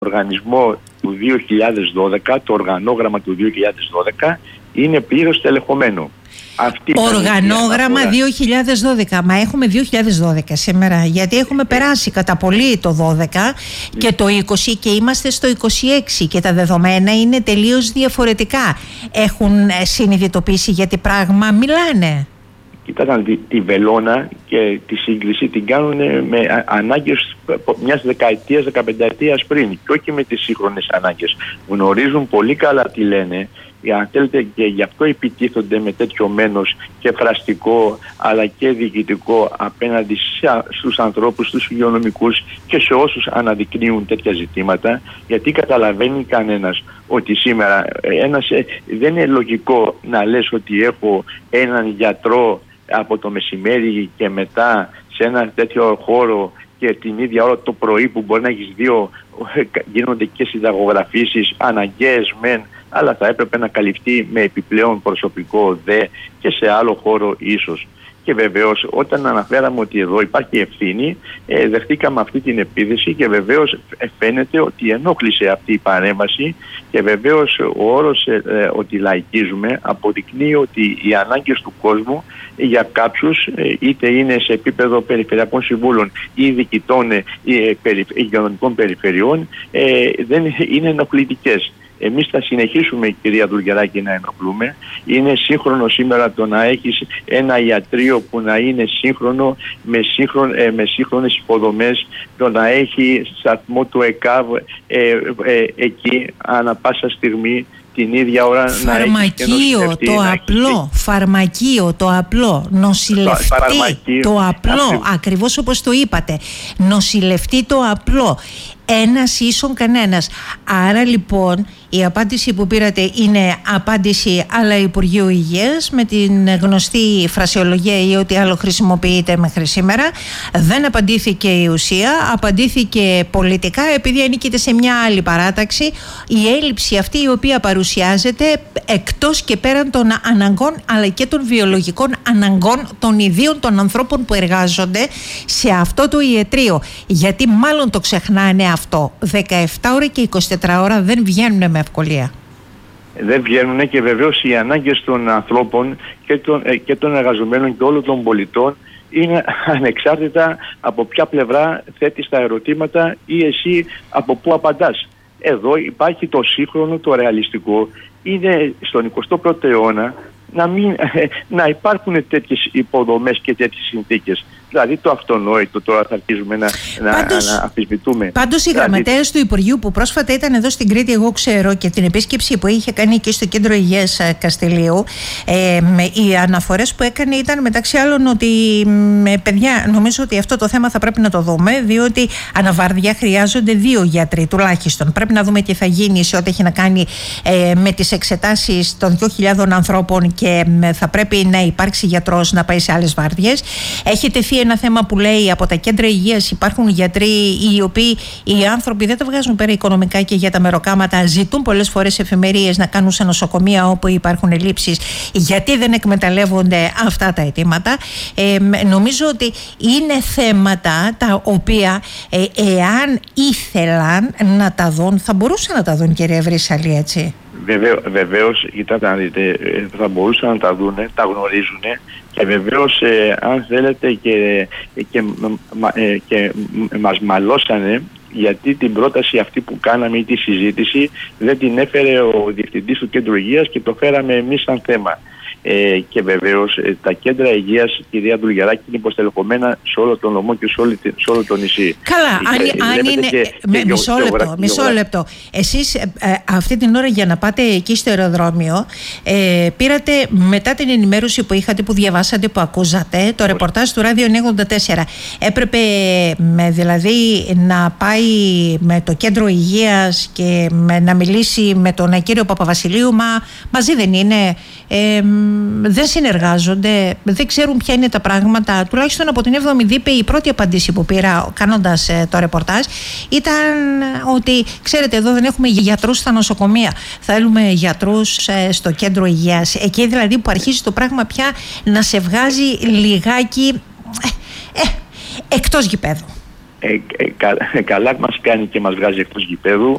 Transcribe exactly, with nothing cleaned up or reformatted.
οργανισμό του δύο χιλιάδες δώδεκα, το οργανόγραμμα του δύο χιλιάδες δώδεκα είναι πλήρως τελεχωμένο. Αυτή Οργανόγραμμα δύο χιλιάδες δώδεκα. Μα έχουμε δύο χιλιάδες δώδεκα σήμερα, γιατί έχουμε περάσει κατά πολύ το δώδεκα και το είκοσι και είμαστε στο είκοσι έξι και τα δεδομένα είναι τελείως διαφορετικά. Έχουν συνειδητοποιήσει γιατί πράγμα μιλάνε? Κοιτάξτε, τη, τη βελόνα και τη σύγκριση την κάνουν με ανάγκες μιας δεκαετίας, δεκαπενταετίας πριν και όχι με τις σύγχρονες ανάγκες. Γνωρίζουν πολύ καλά τι λένε, αν θέλετε, και γι' αυτό επιτίθονται με τέτοιο μένος και φραστικό αλλά και διοικητικό απέναντι στους ανθρώπους, στους υγειονομικούς και σε όσους αναδεικνύουν τέτοια ζητήματα, γιατί καταλαβαίνει κανένας ότι σήμερα ένας, δεν είναι λογικό να λες ότι έχω έναν γιατρό από το μεσημέρι και μετά σε ένα τέτοιο χώρο και την ίδια ώρα το πρωί που μπορεί να έχεις δύο, γίνονται και συνταγογραφήσεις αναγκαίες μεν, αλλά θα έπρεπε να καλυφθεί με επιπλέον προσωπικό δε και σε άλλο χώρο ίσως. Και βεβαίως όταν αναφέραμε ότι εδώ υπάρχει ευθύνη, ε, δεχτήκαμε αυτή την επίθεση και βεβαίως φαίνεται ότι ενόχλησε αυτή η παρέμβαση και βεβαίως ο όρος ε, ε, ότι λαϊκίζουμε αποδεικνύει ότι οι ανάγκες του κόσμου για κάποιους, ε, είτε είναι σε επίπεδο περιφερειακών συμβούλων ή διοικητών ε, περι, υγειονομικών περιφερειών, ε, δεν είναι ενοχλητικές. Εμείς θα συνεχίσουμε, κυρία Δουλγεράκη, να ενοχλούμε. Είναι σύγχρονο σήμερα το να έχεις ένα ιατρείο που να είναι σύγχρονο με, σύγχρον, ε, με σύγχρονες υποδομές, το να έχει σταθμό του ΕΚΑΒ ε, ε, εκεί ανά πάσα στιγμή την ίδια ώρα. Φαρμακείο, να το να απλό, έχει... φαρμακείο, το απλό, νοσηλευτή, το, το απλό, Αυτή... ακριβώς όπως το είπατε, νοσηλευτή το απλό. Ένας ίσον κανένας. Άρα λοιπόν η απάντηση που πήρατε είναι απάντηση αλλά Υπουργείου Υγείας με την γνωστή φρασιολογία ή ό,τι άλλο χρησιμοποιείται μέχρι σήμερα. Δεν απαντήθηκε η ουσία, απαντήθηκε πολιτικά επειδή ανήκεται σε μια άλλη παράταξη. Η έλλειψη αυτή η οποία παρουσιάζεται εκτός και πέραν των αναγκών αλλά και των βιολογικών αναγκών των ιδίων των ανθρώπων που εργάζονται σε αυτό το ιατρείο. Γιατί μάλλον το ξεχνάνε αυτό. δεκαεπτά ώρες και είκοσι τέσσερις ώρες δεν βγαίνουν με ευκολία. Δεν βγαίνουν και βεβαίως οι ανάγκες των ανθρώπων και των, και των εργαζομένων και όλων των πολιτών είναι ανεξάρτητα από ποια πλευρά θέτεις τα ερωτήματα ή εσύ από πού απαντάς. Εδώ υπάρχει το σύγχρονο, το ρεαλιστικό. Είναι στον εικοστό πρώτο αιώνα να, μην, να υπάρχουν τέτοιες υποδομές και τέτοιες συνθήκες. Δηλαδή το αυτονόητο τώρα θα αρχίζουμε να, πάντως, να, να αμφισβητούμε. Πάντως οι δηλαδή... γραμματέες του Υπουργείου που πρόσφατα ήταν εδώ στην Κρήτη, εγώ ξέρω, και την επίσκεψη που είχε κάνει εκεί στο Κέντρο Υγείας Καστελείου, ε, οι αναφορές που έκανε ήταν μεταξύ άλλων ότι ε, παιδιά, νομίζω ότι αυτό το θέμα θα πρέπει να το δούμε, διότι αναβάρδια χρειάζονται δύο γιατροί τουλάχιστον. Πρέπει να δούμε τι θα γίνει σε ό,τι έχει να κάνει ε, με τις εξετάσεις των δύο χιλιάδων ανθρώπων και ε, θα πρέπει να υπάρξει γιατρός να πάει σε άλλες βάρδιες. Έχει τεθεί ένα θέμα που λέει από τα κέντρα υγείας υπάρχουν γιατροί οι οποίοι οι άνθρωποι δεν τα βγάζουν πέρα οικονομικά και για τα μεροκάματα, ζητούν πολλές φορές εφημερίες να κάνουν σε νοσοκομεία όπου υπάρχουν ελλείψεις, γιατί δεν εκμεταλλεύονται αυτά τα αιτήματα. Ε, νομίζω ότι είναι θέματα τα οποία ε, εάν ήθελαν να τα δουν θα μπορούσαν να τα δουν, κύριε Βρύσσαλη, έτσι. Βεβαίω, βεβαίως, κοιτάτε να δείτε, θα μπορούσαν να τα δούνε, τα γνωρίζουν και βεβαίως ε, αν θέλετε και, και, ε, και μας μαλώσανε γιατί την πρόταση αυτή που κάναμε ή τη συζήτηση δεν την έφερε ο Διευθυντής του Κέντρου Υγείας και το φέραμε εμείς σαν θέμα. Ε, και βεβαίως ε, τα κέντρα υγείας, κυρία Δουλγεράκη, είναι υποστελεχωμένα σε όλο τον νομό και σε όλο, σε όλο το νησί. Καλά, ε, αν, αν είναι. Και, με, και μισό, γεω, λεπτό, μισό λεπτό. Εσείς ε, ε, αυτή την ώρα για να πάτε εκεί στο αεροδρόμιο, ε, πήρατε μετά την ενημέρωση που είχατε, που διαβάσατε, που ακούσατε, το ρεπορτάζ του Ράδιο ενενήντα τέσσερα. Έπρεπε με, δηλαδή να πάει με το κέντρο υγείας και με, να μιλήσει με τον κύριο Παπαβασιλείου, μα μαζί δεν είναι. Ε, δεν συνεργάζονται, δεν ξέρουν ποια είναι τα πράγματα. Τουλάχιστον από την έβδομη ΔΥΠΕ η πρώτη απάντηση που πήρα κάνοντας ε, το ρεπορτάζ ήταν ότι ξέρετε, εδώ δεν έχουμε γιατρούς στα νοσοκομεία, θέλουμε γιατρούς ε, στο κέντρο υγείας. Εκεί δηλαδή που αρχίζει το πράγμα πια να σε βγάζει λιγάκι ε, ε, εκτός γηπέδου. Ε, ε, κα, καλά μας κάνει και μας βγάζει εκτός γηπέδου.